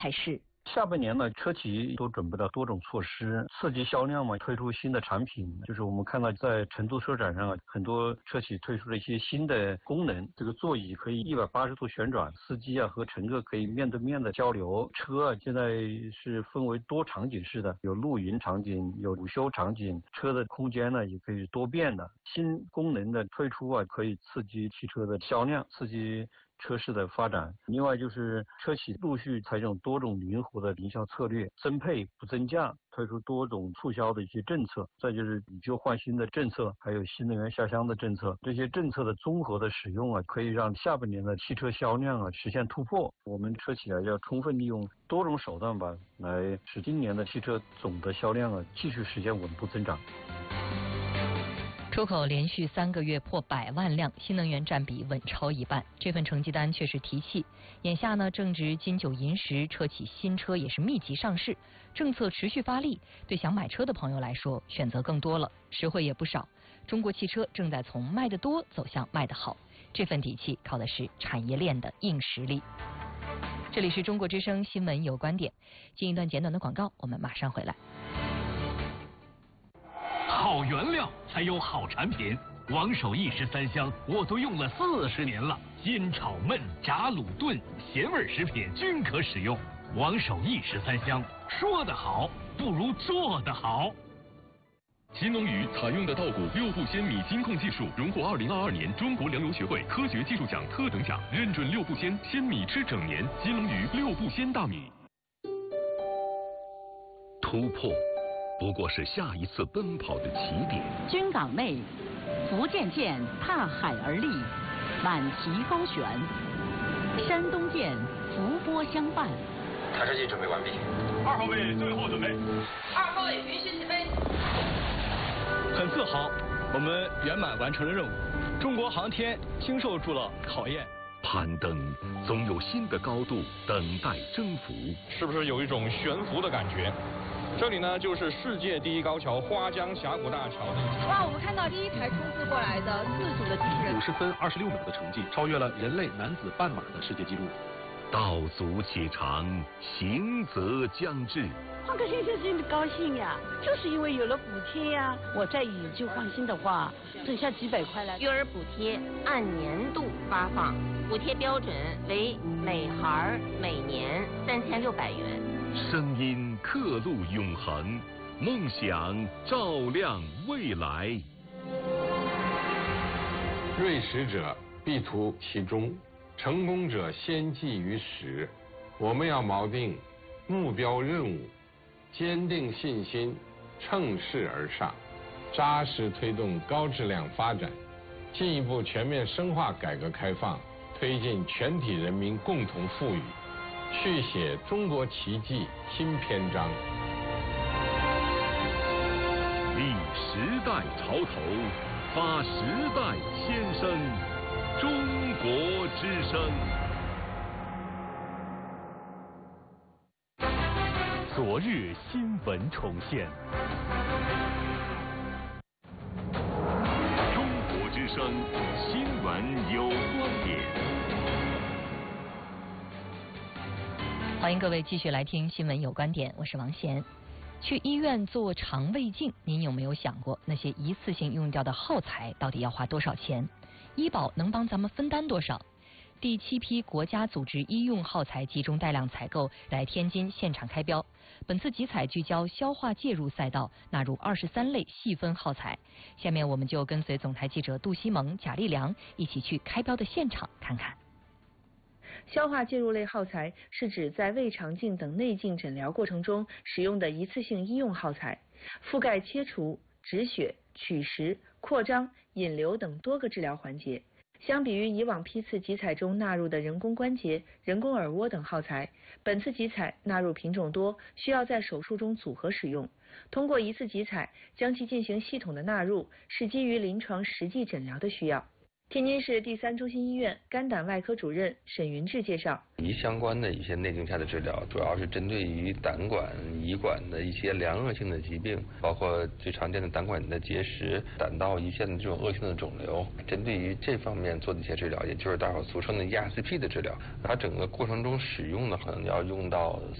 才是。 下半年呢，车企都准备了多种措施刺激销量嘛，推出新的产品。就是我们看到在成都车展上啊，很多车企推出了一些新的功能，这个座椅可以180度旋转，司机啊和乘客可以面对面的交流。车啊现在是分为多场景式的，有露营场景，有午休场景，车的空间呢也可以多变的。新功能的推出啊，可以刺激汽车的销量，刺激车市的发展。另外就是车企陆续采用多种灵活的营销策略，增配不增价，推出多种促销的一些政策。再就是以旧换新的政策，还有新能源下乡的政策。这些政策的综合的使用啊，可以让下半年的汽车销量啊实现突破。我们车企啊要充分利用多种手段吧，来使今年的汽车总的销量啊继续实现稳步增长。 出口连续3个月破100万辆，新能源占比稳超一半，这份成绩单却是提气。眼下呢，正值金九银十，车企新车也是密集上市，政策持续发力，对想买车的朋友来说，选择更多了，实惠也不少。中国汽车正在从卖得多走向卖得好，这份底气靠的是产业链的硬实力。这里是中国之声新闻有观点，进一段简短的广告，我们马上回来。 好原料才有好产品，王守义13香我都用了40年了，煎炒焖炸卤炖咸味食品均可使用。王守义13香，说得好不如做得好。 新农语采用的稻谷6步鲜米金控技术荣获2022年中国粮油学会科学技术奖特等奖，认准6步鲜鲜米吃整年。新农语6步鲜大米。 突破不过是下一次奔跑的起点。 军港内，福建舰踏海而立，满旗高悬；山东舰伏波相伴。 抬车机准备完毕。 2号位最后准备。 2号位允许起飞。 很自豪，我们圆满完成了任务。中国航天经受住了考验。 攀登总有新的高度等待征服。 是不是有一种悬浮的感觉？这里呢，就是世界第一高桥花江峡谷大桥。 哇，我们看到第一台冲刺过来的自主的机器人 ，50分26秒的成绩，超越了人类男子半马的世界纪录。 道阻且长，行则将至。 换个先生真的高兴呀，就是因为有了补贴呀。我在以旧换新的话，省下几百块来。 育儿补贴按年度发放，补贴标准为每孩每年3600元。 声音刻录永恒，梦想照亮未来。 锐识者必图其中，成功者先记于始。我们要锚定目标任务，坚定信心，乘势而上，扎实推动高质量发展，进一步全面深化改革开放，推进全体人民共同富裕，续写中国奇迹新篇章。 立时代潮头，发时代先声，中国之声。 昨日新闻重现， 中国之声新闻有观点。 欢迎各位继续来听新闻有观点，我是王贤。去医院做肠胃镜，您有没有想过那些一次性用掉的耗材到底要花多少钱？医保能帮咱们分担多少？第7批国家组织医用耗材集中带量采购在天津现场开标，本次集采聚焦消化介入赛道，纳入23类细分耗材。下面我们就跟随总台记者杜西蒙、贾立良一起去开标的现场看看。 消化介入类耗材是指在胃肠镜等内镜诊疗过程中使用的一次性医用耗材，覆盖切除、止血、取食、扩张、引流等多个治疗环节。相比于以往批次集采中纳入的人工关节、人工耳蜗等耗材，本次集采纳入品种多，需要在手术中组合使用。通过一次集采将其进行系统的纳入，是基于临床实际诊疗的需要。 天津市第3中心医院肝胆外科主任沈云志介绍， 胰相关的一些内镜下的治疗，主要是针对于胆管、胰管的一些良恶性的疾病，包括最常见的胆管的结石、胆道胰腺的这种恶性的肿瘤，针对于这方面做的一些治疗，也就是大伙俗称的 ERCP 的治疗。它整个过程中使用呢，可能要用到